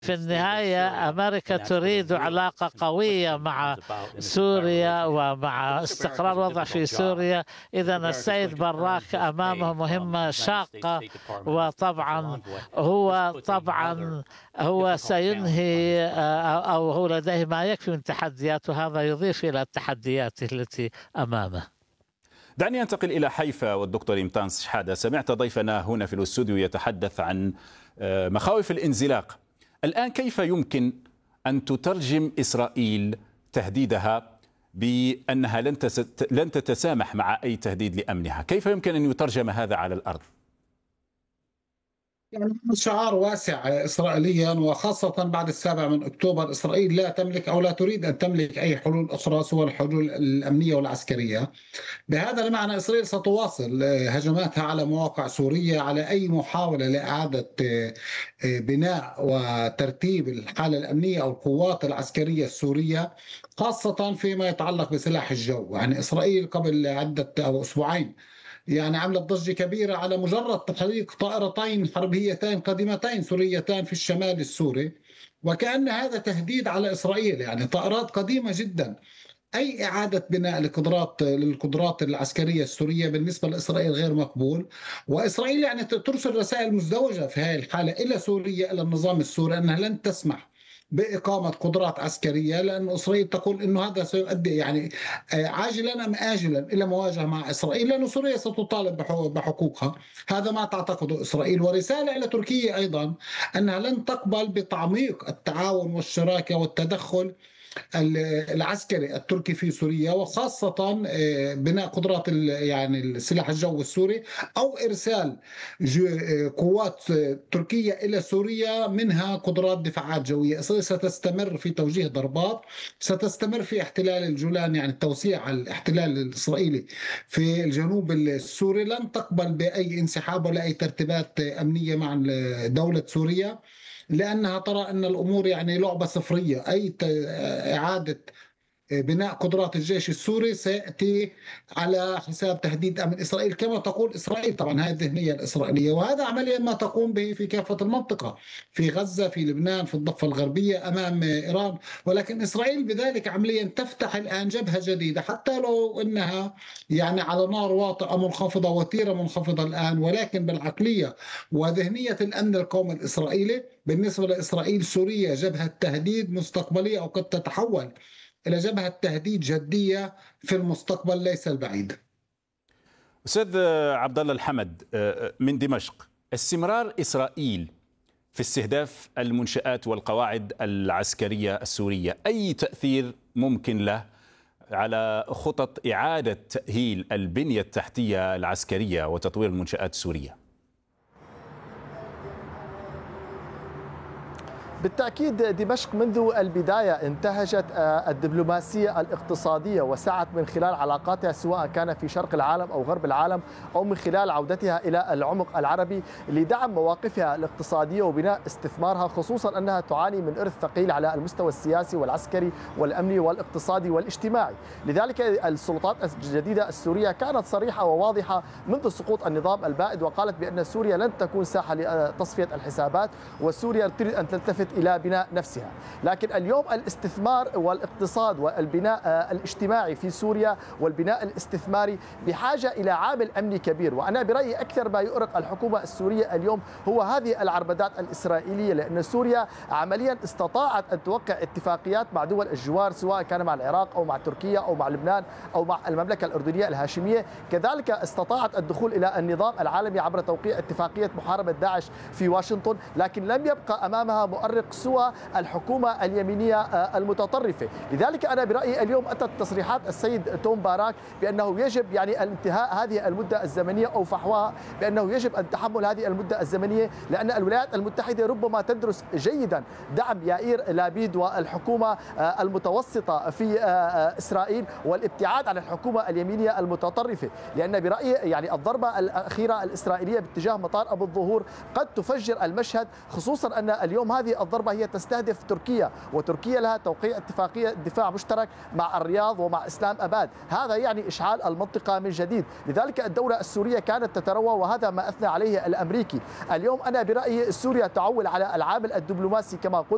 في النهاية أمريكا تريد علاقة قوية مع سوريا ومع استقرار الوضع في سوريا. إذا السيد براك أمامه مهمة شاقة، وطبعا هو سينهي أو هو لديه ما يكفي من تحديات، وهذا يضيف إلى التحديات التي أمامه. دعني أنتقل إلى حيفا والدكتور إمتانس شحادة. سمعت ضيفنا هنا في الاستوديو يتحدث عن مخاوف الانزلاق. الآن كيف يمكن أن تترجم إسرائيل تهديدها بأنها لن تتسامح مع أي تهديد لأمنها؟ كيف يمكن أن يترجم هذا على الأرض؟ يعني شعار واسع إسرائيليا، وخاصة بعد 7 أكتوبر. إسرائيل لا تملك أو لا تريد أن تملك أي حلول أخرى سوى الحلول الأمنية والعسكرية. بهذا المعنى إسرائيل ستواصل هجماتها على مواقع سورية، على أي محاولة لإعادة بناء وترتيب الحالة الأمنية أو القوات العسكرية السورية، خاصة فيما يتعلق بسلاح الجو. يعني إسرائيل قبل عدة أو أسبوعين يعني عملت ضجة كبيرة على مجرد تحريك طائرتين حربيتين قديمتين سوريتان في الشمال السوري، وكأن هذا تهديد على إسرائيل. يعني طائرات قديمة جدا. أي إعادة بناء للقدرات العسكرية السورية بالنسبة لإسرائيل غير مقبول. وإسرائيل يعني ترسل رسائل مزدوجة في هذه الحالة إلى سوريا، إلى النظام السوري، أنها لن تسمح بإقامة قدرات عسكرية، لأن إسرائيل تقول أنه هذا سيؤدي يعني عاجلا أم آجلا إلى مواجهة مع إسرائيل، لأن سوريا ستطالب بحقوقها. هذا ما تعتقده إسرائيل. ورسالة إلى تركيا أيضا أنها لن تقبل بتعميق التعاون والشراكة والتدخل العسكري التركي في سوريا، وخاصة بناء قدرات يعني السلاح الجوي السوري، أو إرسال قوات تركية إلى سوريا منها قدرات دفاعات جوية. إسرائيل ستستمر في توجيه ضربات، ستستمر في احتلال الجولان، يعني توسيع الاحتلال الإسرائيلي في الجنوب السوري. لن تقبل بأي انسحاب ولا أي ترتيبات أمنية مع دولة سوريا، لأنها ترى أن الأمور يعني لعبة صفرية. أي إعادة بناء قدرات الجيش السوري سيأتي على حساب تهديد أمن إسرائيل، كما تقول إسرائيل. طبعا هذه الذهنية الإسرائيلية، وهذا عمليا ما تقوم به في كافة المنطقة، في غزة، في لبنان، في الضفة الغربية أمام إيران. ولكن إسرائيل بذلك عمليا تفتح الآن جبهة جديدة، حتى لو أنها يعني على نار واطئة منخفضة، وتيرة منخفضة الآن، ولكن بالعقلية وذهنية الأمن القومي الإسرائيلي. بالنسبة لإسرائيل سوريا جبهة تهديد مستقبلية، أو قد تتحول إلى جبهة تهديد جدية في المستقبل ليس البعيد. أستاذ عبد الله الحمد من دمشق، استمرار إسرائيل في استهداف المنشآت والقواعد العسكرية السورية أي تأثير ممكن له على خطط إعادة تأهيل البنية التحتية العسكرية وتطوير المنشآت السورية؟ بالتأكيد دمشق منذ البداية انتهجت الدبلوماسية الاقتصادية، وسعت من خلال علاقاتها سواء كان في شرق العالم أو غرب العالم، أو من خلال عودتها إلى العمق العربي لدعم مواقفها الاقتصادية وبناء استثمارها، خصوصا أنها تعاني من إرث ثقيل على المستوى السياسي والعسكري والأمني والاقتصادي والاجتماعي. لذلك السلطات الجديدة السورية كانت صريحة وواضحة منذ سقوط النظام البائد، وقالت بأن سوريا لن تكون ساحة لتصفية الحسابات، وسوريا تريد أن تلتفت إلى بناء نفسها. لكن اليوم الاستثمار والاقتصاد والبناء الاجتماعي في سوريا والبناء الاستثماري بحاجة إلى عامل أمني كبير. وأنا برأيي أكثر ما يؤرق الحكومة السورية اليوم هو هذه العربدات الإسرائيلية، لأن سوريا عمليا استطاعت أن توقع اتفاقيات مع دول الجوار، سواء كان مع العراق أو مع تركيا أو مع لبنان أو مع المملكة الأردنية الهاشمية. كذلك استطاعت الدخول إلى النظام العالمي عبر توقيع اتفاقية محاربة داعش في واشنطن، لكن لم يبقى أمامها مؤرق سوى الحكومة اليمينية المتطرفة. لذلك أنا برأيي اليوم أتت تصريحات السيد توم باراك بأنه يجب يعني انتهاء هذه المدة الزمنية أو فحوها، بأنه يجب أن تحمل هذه المدة الزمنية، لأن الولايات المتحدة ربما تدرس جيدا دعم يائير لابيد والحكومة المتوسطة في إسرائيل والابتعاد عن الحكومة اليمينية المتطرفة. لأن برأيي يعني الضربة الأخيرة الإسرائيلية باتجاه مطار أبو الظهور قد تفجر المشهد، خصوصا أن اليوم هذه الضربة هي تستهدف تركيا، وتركيا لها توقيع اتفاقية دفاع مشترك مع الرياض ومع إسلام أباد. هذا يعني إشعال المنطقة من جديد. لذلك الدولة السورية كانت تتروى، وهذا ما أثنى عليه الأمريكي. اليوم أنا برأيي سوريا تعول على العامل الدبلوماسي كما قلت.